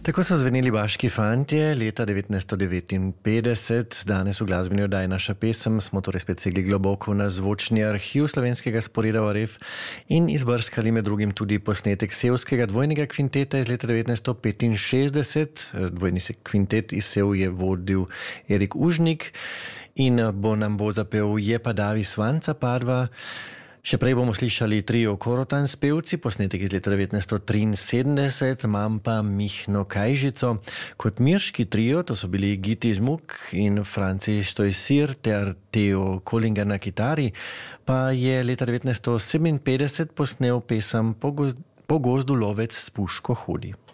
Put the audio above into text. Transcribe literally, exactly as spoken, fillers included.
Tako so zveneli Baški fantje leta devetnajststo devetinpetdeset. Danes v glasbeni oddaji Naša pesem smo torej spet segli globoko na zvočni arhiv slovenskega sporeda O R F in izbrskali med drugim tudi posnetek sevskega dvojnega kvinteta iz leta devetnajststo petinšestdeset. Dvojni kvintet iz Sev je vodil Erik Užnik in bo nam bo zapel Je pa Davi Svanca Padva. Še prej bomo slišali trio Korotan s pevci, posnetek iz leta devetnajststo triinsedemdeset, Mam pa Mihno Kajžico. Kot mirški trio, to so bili Giti Zmuk in Franci Stojsir ter Theo Kolinger na kitari, pa je leta devetnajststo sedeminpetdeset posnel pesem Po gozdu lovec s puško hodi.